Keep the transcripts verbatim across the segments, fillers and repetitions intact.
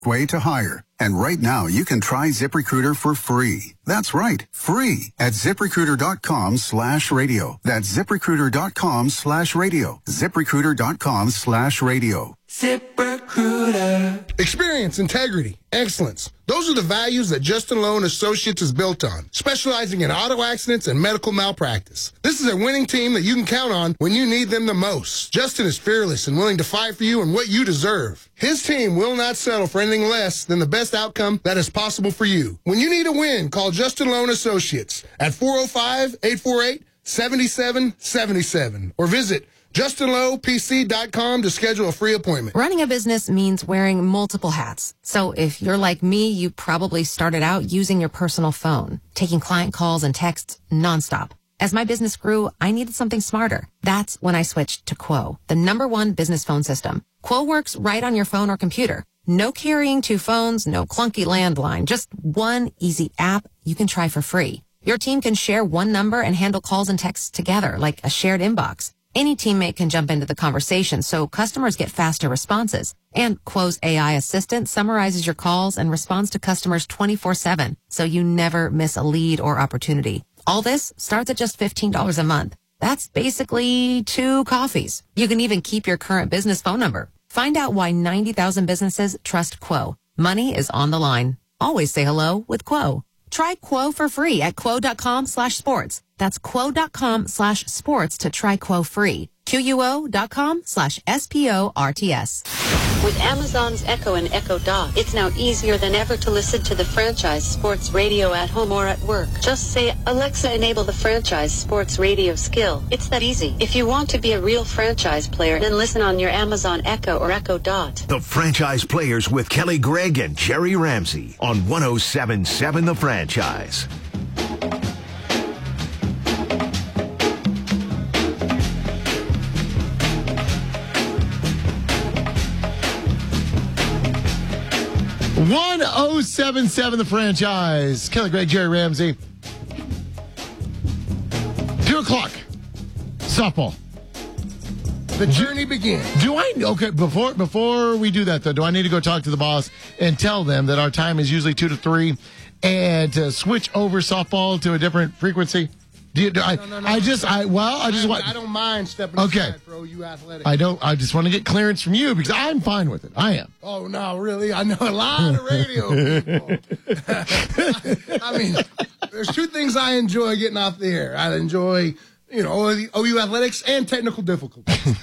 way to hire. And right now, you can try ZipRecruiter for free. That's right, free at ZipRecruiter.com slash radio. That's ZipRecruiter.com slash radio. ZipRecruiter.com slash radio. ZipRecruiter. Experience, integrity, excellence. Those are the values that Justin Lowe and Associates is built on, specializing in auto accidents and medical malpractice. This is a winning team that you can count on when you need them the most. Justin is fearless and willing to fight for you and what you deserve. His team will not settle for anything less than the best outcome that is possible for you. When you need a win, call Justin Lowe and Associates at four oh five, eight four eight, seven seven seven seven or visit Justin Lowe P C dot com to schedule a free appointment. Running a business means wearing multiple hats. So if you're like me, you probably started out using your personal phone, taking client calls and texts nonstop. As my business grew, I needed something smarter. That's when I switched to Quo, the number one business phone system. Quo works right on your phone or computer. No carrying two phones, no clunky landline, just one easy app you can try for free. Your team can share one number and handle calls and texts together like a shared inbox. Any teammate can jump into the conversation, so customers get faster responses. And Quo's A I assistant summarizes your calls and responds to customers twenty-four seven, so you never miss a lead or opportunity. All this starts at just fifteen dollars a month. That's basically two coffees. You can even keep your current business phone number. Find out why ninety thousand businesses trust Quo. Money is on the line. Always say hello with Quo. Try Quo for free at quo.com slash sports. That's quo.com slash sports to try Quo free. Q-U-O.com slash S-P-O-R-T-S. With Amazon's Echo and Echo Dot, it's now easier than ever to listen to the franchise sports radio at home or at work. Just say, Alexa, enable the franchise sports radio skill. It's that easy. If you want to be a real franchise player, then listen on your Amazon Echo or Echo Dot. The Franchise Players with Kelly Gregg and Jerry Ramsey on one oh seven point seven The Franchise. one oh seven point seven The Franchise. Kelly Gregg, Jerry Ramsey. Two o'clock. Softball. The journey begins. Do I, okay, before before we do that, though, do I need to go talk to the boss and tell them that our time is usually two to three and to switch over softball to a different frequency? Do you, do I, no, no, no, I just, no. I, well, I just I, want. I don't mind stepping okay. aside for O U Athletics. I don't, I just want to get clearance from you because I'm fine with it. I am. Oh, no, really? I know a lot of radio people. I mean, there's two things I enjoy getting off the air. I enjoy, you know, O U Athletics and technical difficulties.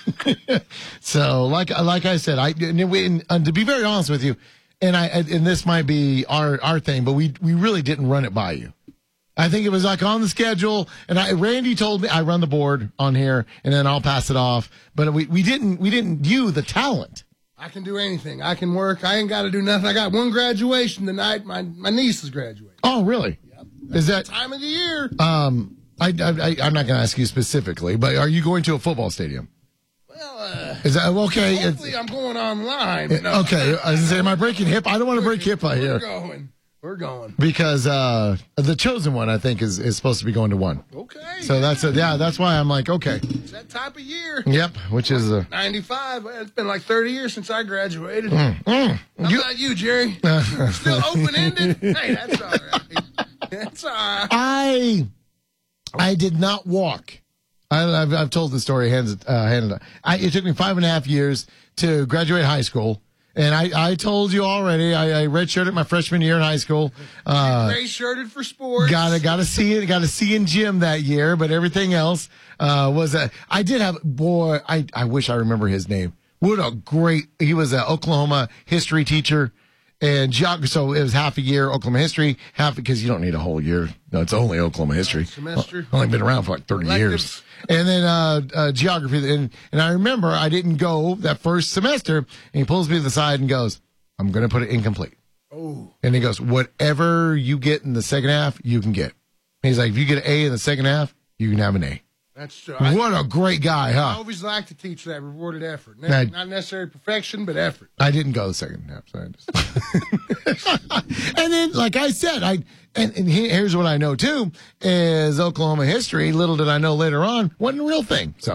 So, like, like I said, I, and, and, and to be very honest with you, and I, and this might be our, our thing, but we, we really didn't run it by you. I think it was like on the schedule, and I, Randy told me I run the board on here, and then I'll pass it off. But we, we didn't we didn't view the talent. I can do anything. I can work. I ain't got to do nothing. I got one graduation tonight. My my niece is graduating. Oh, really? Yep. Is that the time of the year? Um, I, I I'm not going to ask you specifically, but are you going to a football stadium? Well, uh, is that okay? Hopefully, I'm going online. But no. Okay, I was gonna say, am I breaking hip? I don't want to break hip out here. We're going. We're going. Because uh, the chosen one, I think, is, is supposed to be going to one. Okay. So that's a, yeah, that's why I'm like, okay. It's that type of year. Yep, which is uh, ninety-five. It's been like thirty years since I graduated. Mm, mm. How You, about you, Jerry? Still open-ended? Hey, that's all right. That's all right. I I did not walk. I, I've, I've told the story. Hands, uh, hand, I, it took me five and a half years to graduate high school. And I, I told you already, I, I redshirted my freshman year in high school. Uh, Gray shirted for sports. Got to got to see it. Got to see in gym that year, but everything else uh, was a. I did have boy. I I wish I remember his name. What a great. He was an Oklahoma history teacher, and geog- so it was half a year Oklahoma history, half because you don't need a whole year. No, it's only Oklahoma history. Semester. Only been around for like thirty Elective. years. And then uh, uh, geography. And, and I remember I didn't go that first semester. And he pulls me to the side and goes, I'm going to put it incomplete. Oh. And he goes, whatever you get in the second half, you can get. And he's like, if you get an A in the second half, you can have an A. That's true. I, What a great guy, huh? I always like to teach that rewarded effort. Ne- I- Not necessarily perfection, but effort. I didn't go the second half. So I just... And then, like I said, I and, and he- here's what I know too is Oklahoma history. Little did I know later on wasn't a real thing. So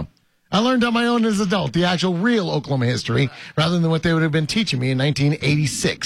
I learned on my own as an adult the actual real Oklahoma history rather than what they would have been teaching me in nineteen eighty-six.